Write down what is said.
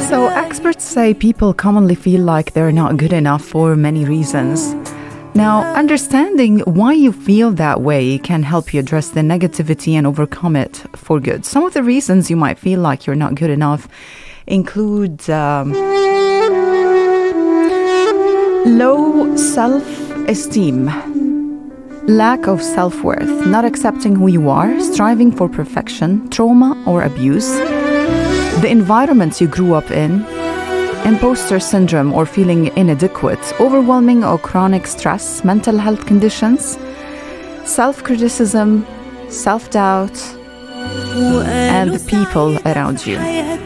So, experts say people commonly feel like they're not good enough for many reasons. Now, understanding why you feel that way can help you address the negativity and overcome it for good. Some of the reasons you might feel like you're not good enough include low self-esteem, lack of self-worth, not accepting who you are, striving for perfection, trauma or abuse, the environment you grew up in, imposter syndrome or feeling inadequate, overwhelming or chronic stress, mental health conditions, self-criticism, self-doubt, and the people around you.